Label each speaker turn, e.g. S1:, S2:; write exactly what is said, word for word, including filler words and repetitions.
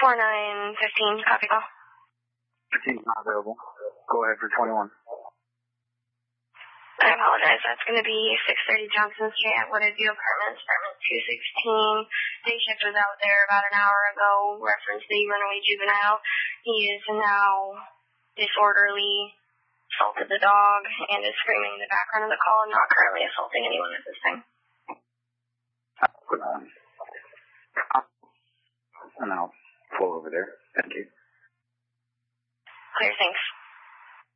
S1: four nine fifteen, copy call.
S2: fifteen's not available. Go ahead for twenty-one.
S1: I apologize. That's going to be six thirty Johnson Street at Wooded View Apartments, apartment two sixteen. Day shift was out there about an hour ago. Reference the runaway juvenile. He is now disorderly, assaulted the dog, and is screaming in the background of the call and not currently assaulting anyone at this time.
S2: And I'll pull over there. Thank you.
S1: Clear, thanks.